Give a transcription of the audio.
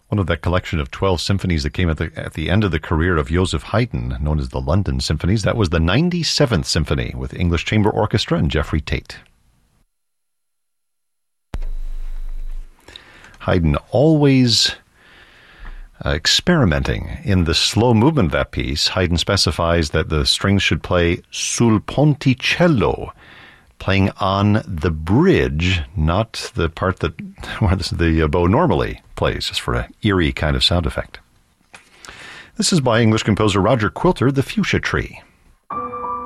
One of that collection of 12 symphonies that came at the end of the career of Joseph Haydn, known as the London Symphonies. That was the 97th Symphony with English Chamber Orchestra and Jeffrey Tate. Haydn always experimenting. In the slow movement of that piece, Haydn specifies that the strings should play sul ponticello, playing on the bridge, not the part that where the bow normally plays, just for an eerie kind of sound effect. This is by English composer Roger Quilter, The Fuchsia Tree.